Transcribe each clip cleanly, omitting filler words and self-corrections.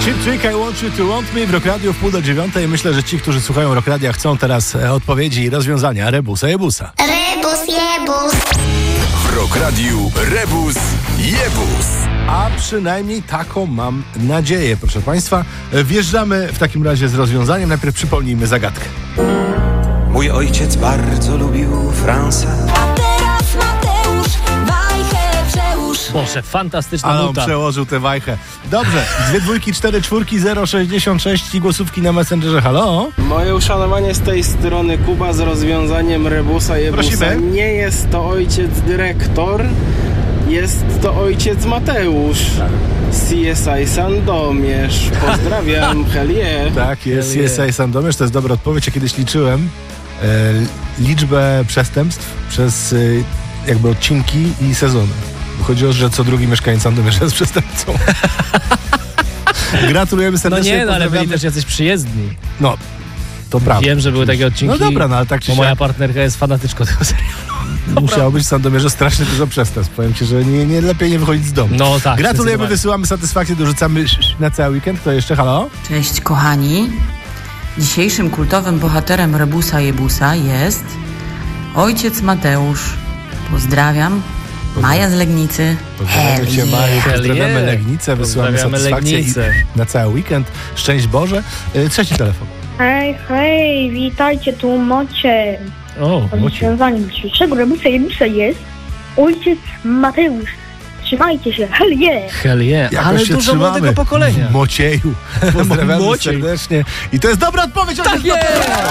Cheap Trick, I Want You To Want Me w Rock Radio w 8:30. Myślę, że ci, którzy słuchają Rock Radia, chcą teraz odpowiedzi i rozwiązania Rebusa Jebusa. Rebus Jebus. W Rock Radiu Rebus Jebus. A przynajmniej taką mam nadzieję, proszę Państwa. Wjeżdżamy w takim razie z rozwiązaniem. Najpierw przypomnijmy zagadkę. Mój ojciec bardzo lubił Fransę. A teraz Mateusz wajchę przełóż. Boże, fantastyczna Ale on nuta. przełożył tę wajchę. Dobrze, 2 dwójki, 4 czwórki, 066 i głosówki na Messengerze. Halo? Moje uszanowanie z tej strony Kuba z rozwiązaniem Rebusa Jebusa. Prosimy. Nie jest to ojciec dyrektor, jest to ojciec Mateusz. CSI Sandomierz. Pozdrawiam, hell yeah. Tak, jest CSI Sandomierz, to jest dobra odpowiedź. Ja kiedyś liczyłem liczbę przestępstw przez jakby odcinki i sezony. Chodziło, że co drugi mieszkaniec Sandomierza jest przestępcą. Gratulujemy No serdecznie. nie, no, ale byli pozdrawiamy. też jacyś przyjezdni. No, to prawda. Wiem, że były takie odcinki. No dobra, no ale tak czy Bo moja siak partnerka jest fanatyczką tego serialu. musiało być w Sandomierze strasznie dużo przestępstw. Powiem ci, że nie lepiej nie wychodzić z domu. No tak. Gratulujemy, zdecydowanie. wysyłamy satysfakcję, dorzucamy na cały weekend. Kto jeszcze? Halo? Cześć kochani. Dzisiejszym kultowym bohaterem Rebusa Jebusa jest ojciec Mateusz. Pozdrawiam. Maja z Legnicy. Pozdrawiamy Cię, Maju. Hell Pozdrawiamy yeah. Legnicę, wysyłamy Pozdrawiamy satysfakcję Legnicę. i na cały weekend. Szczęść Boże. Trzeci telefon. Hej, witajcie, tu Macie. O, Rozwiązaniem dzisiejszego Rebusa Jebusa jest ojciec Mateusz. Trzymajcie się, hell yeah! hell yeah. Jakoś Ale się dużo trzymamy. młodego pokolenia. Mocieju. Pozdrawiamy Mociej. serdecznie. I to jest dobra odpowiedź. Tak jest!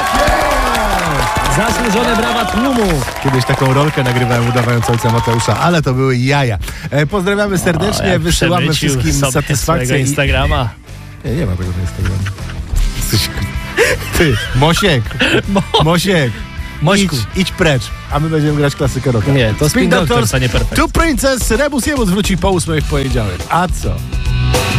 Zasłużone brawa tłumu. Kiedyś taką rolkę nagrywałem udawając ojca Mateusza, ale to były jaja. Pozdrawiamy serdecznie, Jak wysyłamy przemycił wszystkim sobie satysfakcję. swojego Instagrama. Nie ma tego na Instagramie. Ty, Mosiek. Mosiek. Mośku. Idź precz, a my będziemy grać klasykę rocka. Nie, to Spin Doctors, a nie Perfect. Tu Princess, Rebus Jebus wróci po 8 w poniedziałek. A co?